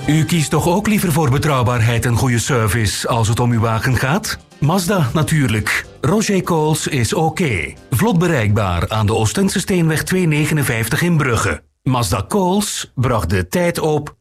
U kiest toch ook liever voor betrouwbaarheid en goede service als het om uw wagen gaat? Mazda natuurlijk. Roger Coles is oké. Vlot bereikbaar aan de Oostense Steenweg 259 in Brugge. Mazda Coles bracht de tijd op